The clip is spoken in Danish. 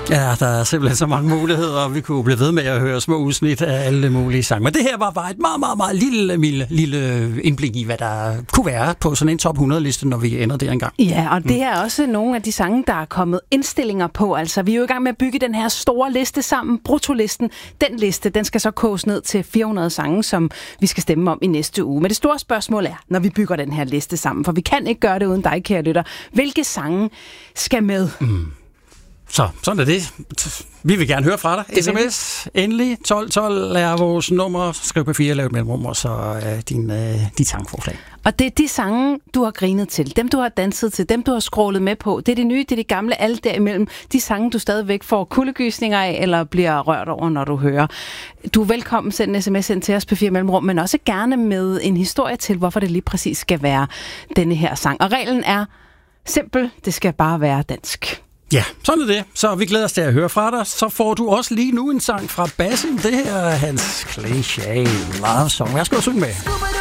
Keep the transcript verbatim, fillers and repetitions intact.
Ja, der er simpelthen så mange muligheder, og vi kunne blive ved med at høre små udsnit af alle mulige sange. Men det her var bare et meget, meget, meget lille, lille, lille indblik i, hvad der kunne være på sådan en top hundrede-liste, når vi ender der engang. Ja, og det er også nogle af de sange, der er kommet indstillinger på. Altså, vi er jo i gang med at bygge den her store liste sammen, bruttolisten. Den liste, den skal så koges ned til fire hundrede sange, som vi skal stemme om i næste uge. Men det store spørgsmål er, når vi bygger den her liste sammen, for vi kan ikke gøre det uden dig, kære lytter. Hvilke sange skal med? Mm. Så, sådan er det. Vi vil gerne høre fra dig. Det sms, endelig, tolv tolv er vores nummer. Skriv på fire, lav et mellemrum, og så uh, din, uh, dit sangforslag. Og det er de sange, du har grinet til, dem du har danset til, dem du har scrollet med på. Det er de nye, det er de gamle, alle derimellem. De sange, du stadigvæk får kuldegysninger af, eller bliver rørt over, når du hører. Du er velkommen, send en sms ind til os på fire mellemrum, men også gerne med en historie til, hvorfor det lige præcis skal være denne her sang. Og reglen er simpel, det skal bare være dansk. Ja, sådan er det. Så vi glæder os til at høre fra dig. Så får du også lige nu en sang fra bassen. Det her er hans Cliché Love Song. Værsgo at synge med.